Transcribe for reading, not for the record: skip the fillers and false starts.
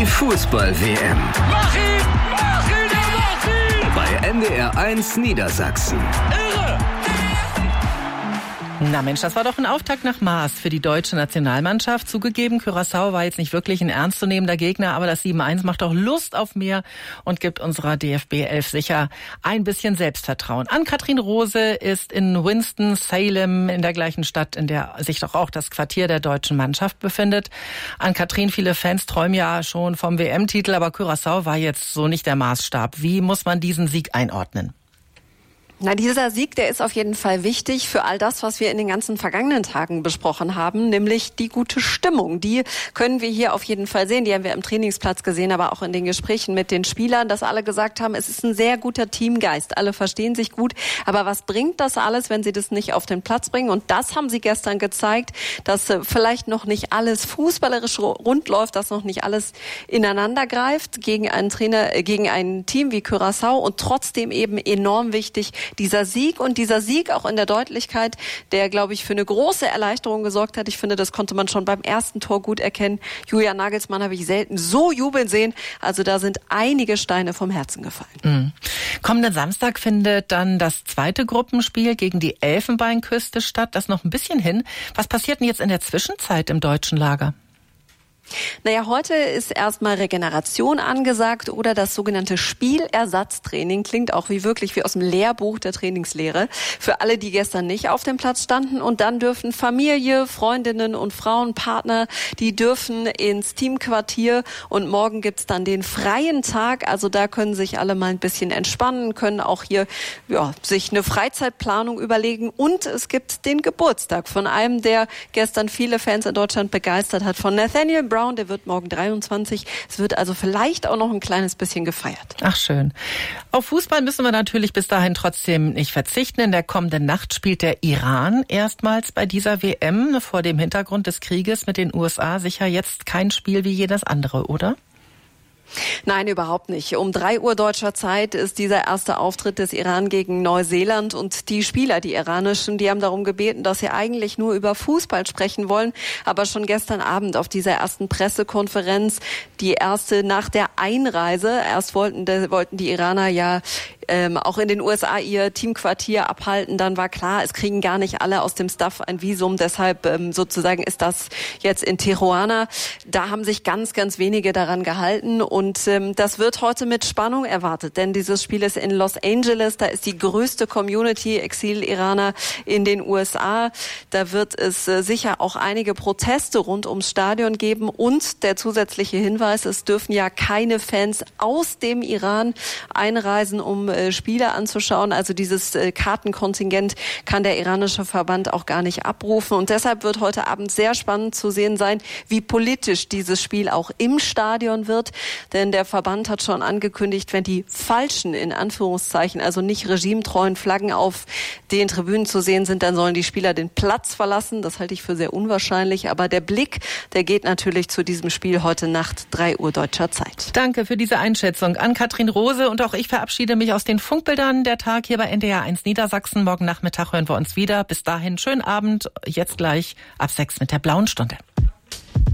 Fußball-WM. Mach ihn! Mach ihn! Er macht ihn! Bei NDR 1 Niedersachsen. Irre! Na Mensch, das war doch ein Auftakt nach Maß für die deutsche Nationalmannschaft. Zugegeben, Curaçao war jetzt nicht wirklich ein ernstzunehmender Gegner, aber das 7:1 macht doch Lust auf mehr und gibt unserer DFB 11 sicher ein bisschen Selbstvertrauen. Ann-Kathrin Rose ist in Winston-Salem, in der gleichen Stadt, in der sich doch auch das Quartier der deutschen Mannschaft befindet. Ann-Kathrin, viele Fans träumen ja schon vom WM-Titel, aber Curaçao war jetzt so nicht der Maßstab. Wie muss man diesen Sieg einordnen? Na, dieser Sieg, der ist auf jeden Fall wichtig für all das, was wir in den ganzen vergangenen Tagen besprochen haben, nämlich die gute Stimmung. Die können wir hier auf jeden Fall sehen. Die haben wir im Trainingsplatz gesehen, aber auch in den Gesprächen mit den Spielern, dass alle gesagt haben, es ist ein sehr guter Teamgeist. Alle verstehen sich gut. Aber was bringt das alles, wenn sie das nicht auf den Platz bringen? Und das haben sie gestern gezeigt, dass vielleicht noch nicht alles fußballerisch rund läuft, dass noch nicht alles ineinander greift gegen einen Trainer, gegen ein Team wie Curaçao und trotzdem eben enorm wichtig, dieser Sieg auch in der Deutlichkeit, der, glaube ich, für eine große Erleichterung gesorgt hat. Ich finde, das konnte man schon beim ersten Tor gut erkennen. Julian Nagelsmann habe ich selten so jubeln sehen. Also da sind einige Steine vom Herzen gefallen. Mhm. Kommenden Samstag findet dann das zweite Gruppenspiel gegen die Elfenbeinküste statt. Das ist noch ein bisschen hin. Was passiert denn jetzt in der Zwischenzeit im deutschen Lager? Naja, heute ist erstmal Regeneration angesagt oder das sogenannte Spielersatztraining. Klingt auch wirklich wie aus dem Lehrbuch der Trainingslehre. Für alle, die gestern nicht auf dem Platz standen. Und dann dürfen Familie, Freundinnen und Frauen, Partner, die dürfen ins Teamquartier. Und morgen gibt's dann den freien Tag. Also da können sich alle mal ein bisschen entspannen, können auch hier sich eine Freizeitplanung überlegen. Und es gibt den Geburtstag von einem, der gestern viele Fans in Deutschland begeistert hat, von Nathaniel Brown. Der wird morgen 23. Es wird also vielleicht auch noch ein kleines bisschen gefeiert. Ach schön. Auf Fußball müssen wir natürlich bis dahin trotzdem nicht verzichten. In der kommenden Nacht spielt der Iran erstmals bei dieser WM. Vor dem Hintergrund des Krieges mit den USA sicher jetzt kein Spiel wie jedes andere, oder? Nein, überhaupt nicht. Um 3 Uhr deutscher Zeit ist dieser erste Auftritt des Iran gegen Neuseeland und die Spieler, die iranischen, die haben darum gebeten, dass sie eigentlich nur über Fußball sprechen wollen, aber schon gestern Abend auf dieser ersten Pressekonferenz, die erste nach der Einreise, erst wollten die Iraner ja auch in den USA ihr Teamquartier abhalten, dann war klar, es kriegen gar nicht alle aus dem Staff ein Visum, deshalb sozusagen ist das jetzt in Tijuana. Da haben sich ganz, ganz wenige daran gehalten und das wird heute mit Spannung erwartet, denn dieses Spiel ist in Los Angeles, da ist die größte Community Exil-Iraner in den USA. Da wird es sicher auch einige Proteste rund ums Stadion geben und der zusätzliche Hinweis, es dürfen ja keine Fans aus dem Iran einreisen, um Spiele anzuschauen. Also dieses Kartenkontingent kann der iranische Verband auch gar nicht abrufen. Und deshalb wird heute Abend sehr spannend zu sehen sein, wie politisch dieses Spiel auch im Stadion wird. Denn der Verband hat schon angekündigt, wenn die falschen, in Anführungszeichen, also nicht regimetreuen Flaggen auf den Tribünen zu sehen sind, dann sollen die Spieler den Platz verlassen. Das halte ich für sehr unwahrscheinlich. Aber der Blick, der geht natürlich zu diesem Spiel heute Nacht 3 Uhr deutscher Zeit. Danke für diese Einschätzung. Ann-Kathrin Rose und auch ich verabschiede mich aus den Funkbildern. Der Tag hier bei NDR 1 Niedersachsen. Morgen Nachmittag hören wir uns wieder. Bis dahin schönen Abend. Jetzt gleich ab 6 mit der Blauen Stunde.